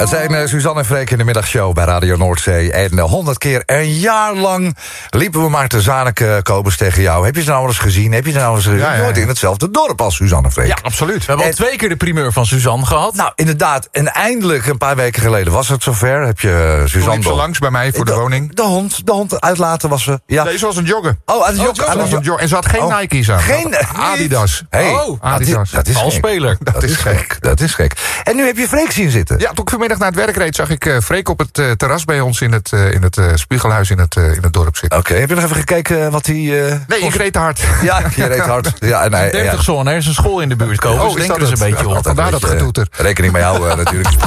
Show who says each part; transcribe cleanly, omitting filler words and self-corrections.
Speaker 1: Het zijn Suzanne en Freek in de middagshow bij Radio Noordzee. En 100 keer een jaar lang liepen we maar te Zanneke Kobus tegen jou. Heb je ze nou eens gezien? Heb je ze nou eens gezien? Je hoort in hetzelfde dorp als Suzanne en Freek.
Speaker 2: Ja, absoluut. We hebben al 2 keer de primeur van Suzanne gehad.
Speaker 1: Nou, inderdaad. En eindelijk, een paar weken geleden was het zover. Heb je Suzanne...
Speaker 3: Liep ze langs bij mij voor de woning.
Speaker 1: De hond uitlaten was ze. Ja.
Speaker 3: Nee, ze was een joggen.
Speaker 1: Oh, aan het joggen.
Speaker 3: En ze had geen Nike's aan.
Speaker 1: Geen
Speaker 3: Adidas.
Speaker 1: Adidas. Dat is
Speaker 2: als
Speaker 1: gek.
Speaker 2: speler.
Speaker 1: Dat is gek. Dat is gek. En nu heb je Freek zien zitten.
Speaker 3: Ja, toen ik vanmiddag naar het werk reed, zag ik Freek op het terras bij ons in het Spiegelhuis in het dorp zitten.
Speaker 1: Oké, heb je nog even gekeken wat hij...
Speaker 3: Nee, ik reed te hard.
Speaker 1: Ja, je reed hard. Ja, nee,
Speaker 2: 30 zone, er is een school in de buurt komen. Dus denken ze een beetje op.
Speaker 3: Vandaar dat getoeter.
Speaker 1: Rekening mee houden natuurlijk.